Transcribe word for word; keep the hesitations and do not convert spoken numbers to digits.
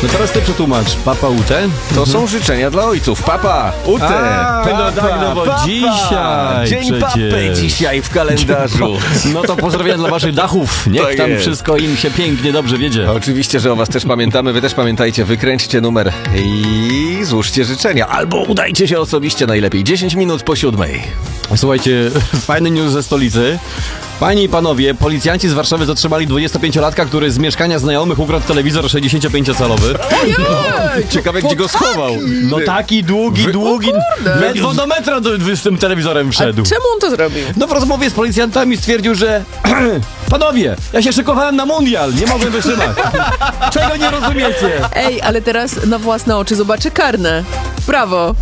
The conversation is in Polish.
No teraz ty przetłumacz. Papa Ute? To są życzenia dla ojców. Papa, Ute. A, no tak, no bo papa. dzisiaj Dzień przecież. papy dzisiaj w kalendarzu. No to pozdrowienia dla waszych dachów. Niech Tak tam jest. wszystko im się pięknie, dobrze wiedzie. Oczywiście, że o was też pamiętamy. Wy też pamiętajcie, wykręćcie numer i złóżcie życzenia. Albo udajcie się osobiście najlepiej. dziesięć minut po siódmej. Słuchajcie, fajny news ze stolicy. Panie i panowie, policjanci z Warszawy zatrzymali dwudziestopięciolatka, który z mieszkania znajomych ukradł telewizor sześćdziesięciopięciocalowy. Ciekawe, gdzie go schował. No taki długi, długi, kurde. ledwo do metra do, z tym telewizorem A wszedł. czemu on to zrobił? No w rozmowie z policjantami stwierdził, że panowie, ja się szykowałem na mundial, nie mogłem wytrzymać. Czego nie rozumiecie? Ej, ale teraz na własne oczy zobaczy karne. Brawo.